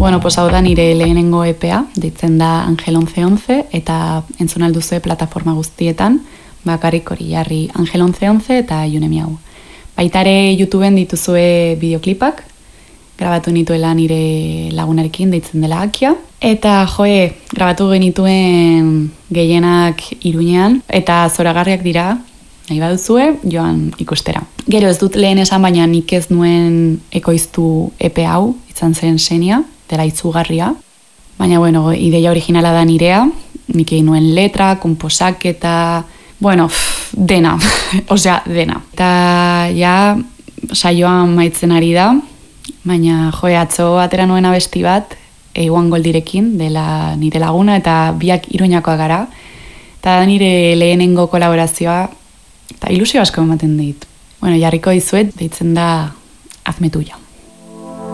Bueno, pues hau da nire lehenengo EPA, deitzen da Angel 1111, eta entzun alduzue plataforma guztietan, bakarrik hori jarri Angel 1111 eta June Miau. Baitare YouTubeen dituzue bideoklipak, grabatu nituela nire lagunarekin deitzen dela Akia. Eta grabatu genituen gehienak Iruñean, eta zoragarriak dira, nahi baduzue, joan ikustera. Gero ez dut lehen esan, baina nik ez nuen ekoiztu EPE hau, izan zen Xenia, dela itzugarria. Baina, bueno, ideia originala da nirea, nik egin nuen letra, komposaketa, bueno, dena, osea, dena. Eta ja, saioan maitzen ari da, baina atzo atera nuen abesti bat, Eiwan Goldirekin, dela nire laguna, eta biak Iruñakoak gara. Eta nire lehenengo kolaborazioa, eta ilusio asko ematen dit. Bueno, jarriko dizuet, deitzen da Hazme Tuya.